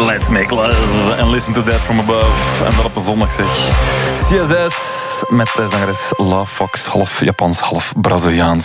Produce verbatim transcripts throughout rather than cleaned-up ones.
Let's make love and listen to that from above. En dat op een zondag zeg. C S S met de zangeres La Fox, half Japans, half Braziliaans.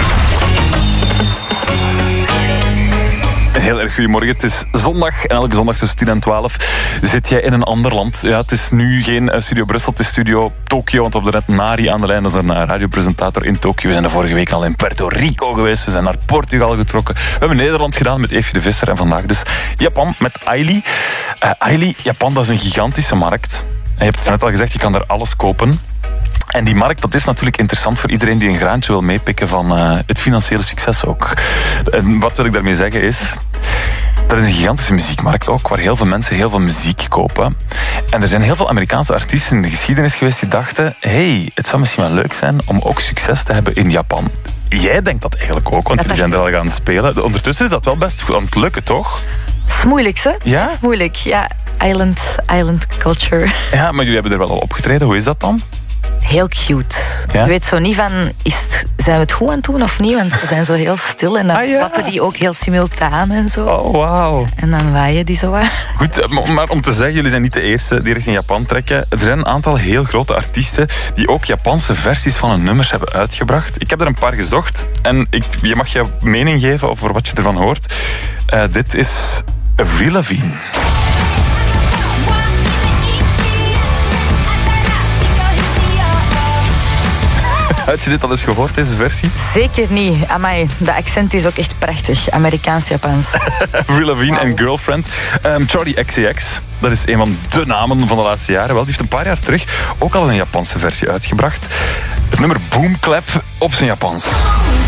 Een heel erg goedemorgen. Het is zondag en elke zondag tussen tien en twaalf zit jij in een ander land. Ja, het is nu geen Studio Brussel, het is Studio Tokio. Want we hebben net Nari aan de lijn, dat is een radiopresentator in Tokio. We zijn de vorige week al in Puerto Rico geweest. We zijn naar Portugal getrokken. We hebben Nederland gedaan met Eefje de Visser. En vandaag dus Japan met Aili. Uh, Aili, Japan, dat is een gigantische markt. En je hebt het net al gezegd, je kan daar alles kopen. En die markt, dat is natuurlijk interessant voor iedereen die een graantje wil meepikken van uh, het financiële succes ook. En wat wil ik daarmee zeggen is, dat is een gigantische muziekmarkt ook, waar heel veel mensen heel veel muziek kopen. En er zijn heel veel Amerikaanse artiesten in de geschiedenis geweest die dachten, hey, het zou misschien wel leuk zijn om ook succes te hebben in Japan. Jij denkt dat eigenlijk ook, want jullie zijn er al gaan spelen. Ondertussen is dat wel best goed aan het lukken, toch? Het is moeilijk, hè? Ja? Moeilijk, ja. Island, island culture. Ja, maar jullie hebben er wel al opgetreden. Hoe is dat dan? Heel cute. Ja? Je weet zo niet van, is, zijn we het goed aan het doen of niet? Want we zijn zo heel stil en dan ah, ja. klappen die ook heel simultaan en zo. Oh, wauw. En dan waaien die zo wat. Goed, maar om te zeggen, jullie zijn niet de eerste die richting Japan trekken. Er zijn een aantal heel grote artiesten die ook Japanse versies van hun nummers hebben uitgebracht. Ik heb er een paar gezocht en ik, je mag je mening geven over wat je ervan hoort. Uh, dit is Avril Lavigne. Had je dit al eens gehoord, deze versie? Zeker niet. Amai, de accent is ook echt prachtig. Amerikaans-Japans. Avril Lavigne en Girlfriend. Um, Charli X C X, dat is een van de namen van de laatste jaren. Wel, die heeft een paar jaar terug ook al een Japanse versie uitgebracht. Het nummer Boom Clap op zijn Japans.